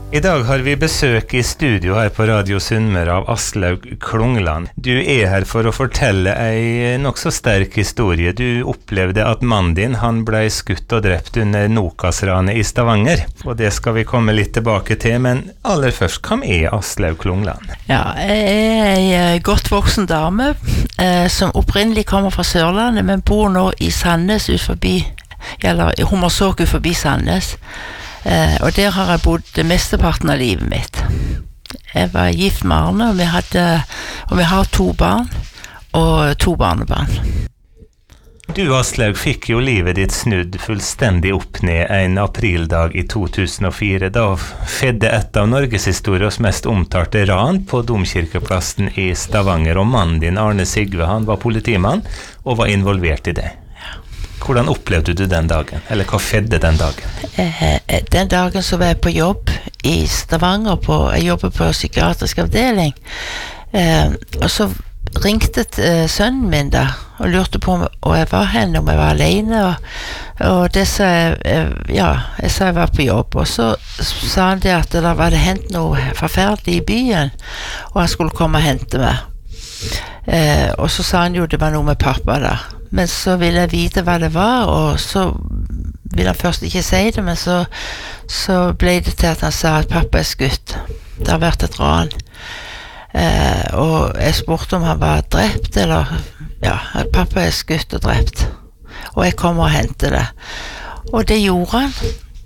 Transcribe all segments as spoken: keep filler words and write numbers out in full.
I dag har vi besøk i studio her på Radio Sunnmøre av Aslaug Klungland. Du er her for å fortelle ei nok så sterk historie. Du opplevde at mannen din, han ble skutt og drept under Nokas-ranet i Stavanger. Og det skal vi komme litt tilbake til, men aller først, hvem er Aslaug Klungland? Ja, jeg er en godt voksen dame eh, som opprinnelig kommer fra Sørlandet, men bor nå i Sandnes ut forbi, eller i Hummersåk ut forbi Sandnes. Eh, og der har jeg bodd det mesteparten av livet mitt. Jeg var gift med Arne, og vi, hadde, og vi har to barn og to barnebarn. Du, Aslaug, fikk jo livet ditt snudd fullstendig opp ned en aprildag i to tusen og fire. Da fedde et av Norgeshistoriens mest omtalte ran på Domkirkeplassen i Stavanger, og mannen din, Arne Sigve, han var politimann og var involvert i det. Hvordan opplevde du den dagen? Eller hva fedde den dagen? Eh, den dagen så var jeg på jobb i Stavanger, på, jeg jobber på psykiatrisk avdeling. Eh, og så ringte eh, sønnen min da, og lurte på om jeg var henne, om jeg var alene. Og, og det sa jeg, eh, ja, jeg sa jeg var på jobb. Og så sa han det at det var det hendt noe forferdelig i byen, og han skulle komme og hente meg. Eh, og så sa han jo det var noe med pappa da. Men så ville jeg vite hva det var, og så ville han først ikke si det, men så, så ble det til at han sa at pappa er skutt. Det har vært et ran. Eh, og jeg spurte om han var drept, eller ja, at pappa er skutt og drept. Og jeg kommer og henter det. Og det gjorde han.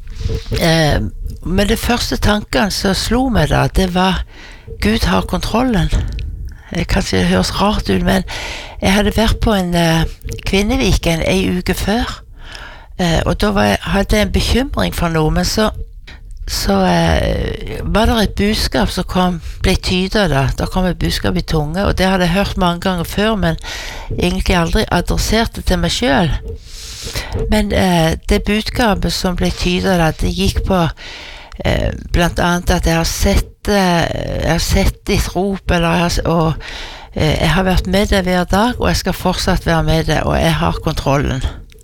Eh, men det første tanken som slo meg da, det var Gud har kontrollen. Kanskje det høres rart ut, men jeg hadde vært på en uh, kvinneviken en uke før, uh, og da var jeg, hadde jeg en bekymring for noe, men så, så uh, var det et budskap som kom, ble tydet da, da kom et budskap i tunge, og det hadde jeg hørt mange ganger før, men egentlig aldri adressert det til meg selv. Men uh, det budskapet som ble tydet da, det gikk på uh, blant annet at jeg har sett jeg har sett ditt rop, eller jeg har, og eh, jeg har vært med deg hver dag, og jeg skal fortsatt være med deg, og jeg har kontrollen.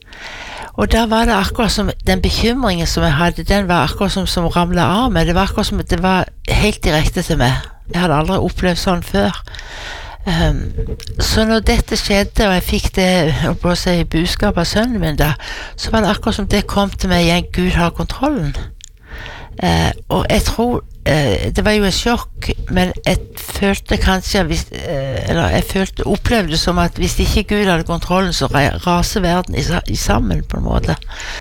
Og da var det akkurat som, den bekymringen som jeg hadde, den var akkurat som, som ramlet av meg. Det var akkurat som, det var helt direkte til meg. Jeg hadde aldri opplevd sånn før. Um, så når dette skjedde, og jeg fikk det, og på å si, budskap av sønnen min da, så var det akkurat som det kom til meg igjen, Gud har kontrollen. Uh, og jeg tror uh, det var jo en sjokk, men jeg følte kanskje hvis, uh, eller jeg følte, opplevde det som at hvis ikke Gud hadde kontrollen, så raser verden i, i sammen på en måte.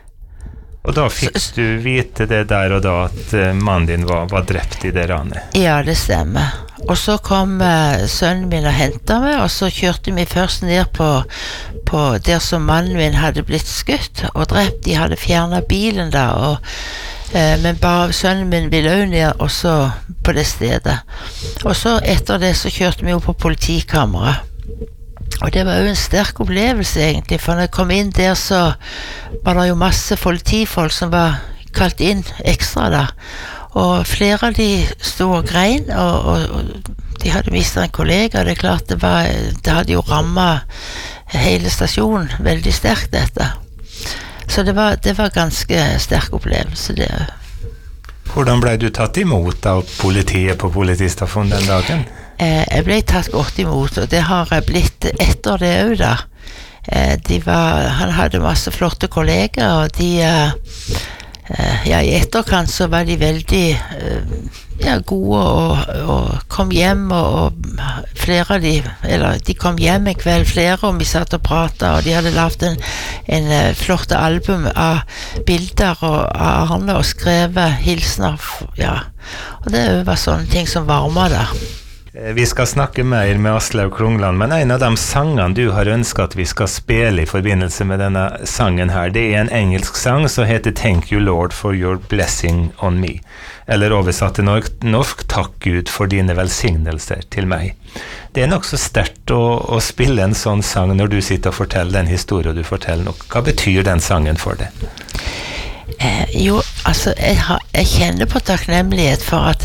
Og da fikk så, du vite det der og da at uh, mannen din var, var drept i det ranet? Ja, det stemmer. Og så kom uh, sønnen min og hentet meg, og så kjørte vi først ned på, på der som mannen min hadde blitt skutt og drept. De hadde fjernet bilen da, og Eh, men bare sønnen min ville jo ned også på det stedet. Og så etter det så kjørte vi jo på politikammeret. Og det var jo en sterk opplevelse egentlig, for når jeg kom inn der så var det jo masse politifolk som var kalt inn ekstra da. Og flere av de stod og grein, og, og, og de hadde mistet en kollega. Det er klart det var, det hadde jo rammet hele stasjonen veldig sterkt dette. Så det var, det var ganske sterk opplevelse det. Hvordan ble du tatt imot av politiet på politistasjonen den dagen? Eh, jeg ble tatt godt imot, og det har jeg blitt etter det også da. Eh, de var, han hadde masse flotte kolleger, og de, eh, ja, i etterkant så var de veldig eh, ja, gode, og, og kom hjem, og, og flere av de, eller de kom hjem en kveld, flere, og vi satt og pratet, og de hadde lavet en, en uh, flott album av bilder og, av Arne, og skrevet hilsener, ja, og det var sånne ting som varmer da. Vi skal snakke mer med Aslaug Klungland, men en av de sangene du har ønsket at vi skal spille i forbindelse med denne sangen her, det er en engelsk sang som heter Thank you Lord for your blessing on me. Eller oversatt til norsk, takk Gud for dine velsignelser til meg. Det er nok så sterkt å, å spille en sånn sang når du sitter og forteller den historien du forteller nok. Hva betyr den sangen for deg? Eh, jo, altså, jeg, har, jeg kjenner på takknemlighet for at